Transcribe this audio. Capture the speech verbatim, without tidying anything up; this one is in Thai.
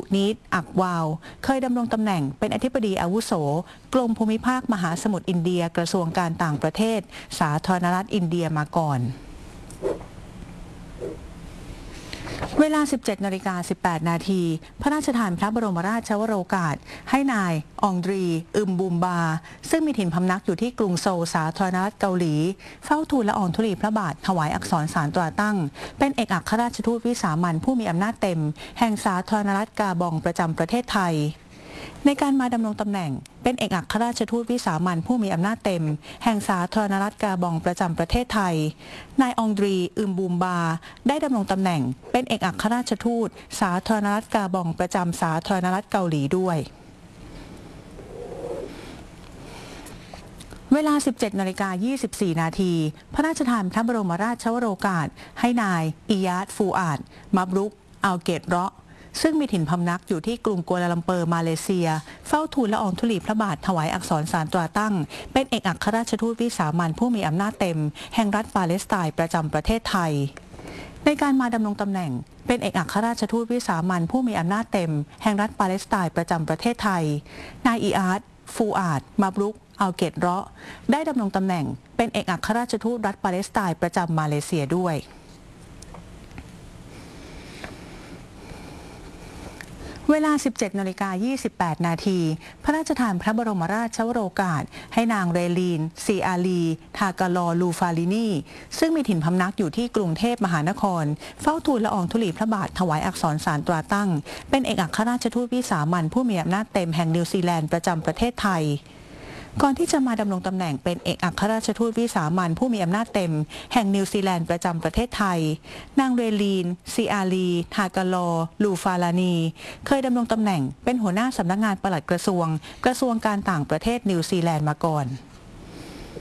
นีตอักวาวเคยดำรงตำแหน่งเป็นอธิบดีอาวุโสกรมภูมิภาคมหาสมุทรอินเดียกระทรวงการต่างประเทศสาธารณรัฐอินเดียมาก่อนเวลา สิบเจ็ดนาฬิกาสิบแปดนาทีพระราชทานพระบรมราชวโรกาสให้นายองดรี อึมบูมบาซึ่งมีถิ่นพำนักอยู่ที่กรุงโซลสาธารณรัฐเกาหลีเฝ้าทูลละอองธุลีพระบาทถวายอักษรสารตราตั้งเป็นเอกอัครราชทูตวิสามัญผู้มีอำนาจเต็มแห่งสาธารณรัฐกาบองประจำประเทศไทยในการมาดำรงตำแหน่งเป็นเอกอัครราชทูตวิสามัญผู้มีอำนาจเต็มแห่งสาธารณรัฐกาบองประจำประเทศไทยนายองดรี อึมบูมบาได้ดำรงตำแหน่งเป็นเอกอัครราชทูตสาธารณรัฐกาบองประจำสาธารณรัฐเกาหลีด้วยเวลา สิบเจ็ดนาฬิกายี่สิบสี่นาทีพระราชทานพระบรมราชวโรกาสให้นายอิยาดฟูอาดมับรุกอัลเกตเราะซึ่งมีถิ่นพำนักอยู่ที่กรุงกัวลาลัมเปอร์มาเลเซียเฝ้าทูลละอองธุลีพระบาทถวายอักษรสารตราตั้งเป็นเอกอัครราชทูตวิสามัญผู้มีอำนาจเต็มแห่งรัฐปาเลสไตน์ประจำประเทศไทยในการมาดำรงตำแหน่งเป็นเอกอัครราชทูตวิสามัญผู้มีอำนาจเต็มแห่งรัฐปาเลสไตน์ประจำประเทศไทยนายอิอาดฟูอาดมับรุกอัลเกตเราะได้ดำรงตำแหน่งเป็นเอกอัครราชทูตรัฐปาเลสไตน์ประจำมาเลเซียด้วยเวลา สิบเจ็ดนาฬิกายี่สิบแปดนาทีพระราชทานพระบรมราชวโรกาสให้นางเรลีน ซีอาลี ทากาลอ ลูฟาลินีซึ่งมีถิ่นพำนักอยู่ที่กรุงเทพมหานครเฝ้าทูลละอองธุลีพระบาทถวายอักษรสารตราตั้งเป็นเอกอัครราชทูตวิสามัญผู้มีอำนาจเต็มแห่งนิวซีแลนด์ประจำประเทศไทยก่อนที่จะมาดำรงตำแหน่งเป็นเอกอัครราชทูตวิสามัญผู้มีอำนาจเต็มแห่งนิวซีแลนด์ประจำประเทศไทยนางเรลีน ซีอาลี ทากาลอ ลูฟาลานีเคยดำรงตำแหน่งเป็นหัวหน้าสำนักงานปลัดกระทรวงกระทรวงการต่างประเทศนิวซีแลนด์มาก่อน